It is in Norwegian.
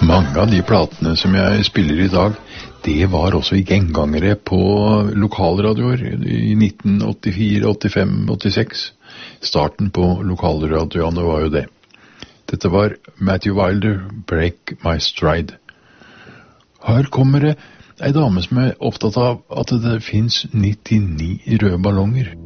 Mange av de platene som jeg spiller i dag, det var også i gengangere på lokalradioer i 1984, 85, 86. Starten på lokalradioene var jo det. Dette var Matthew Wilder, Break My Stride. Her kommer det en dame som er opptatt av at det finnes 99 røde ballonger.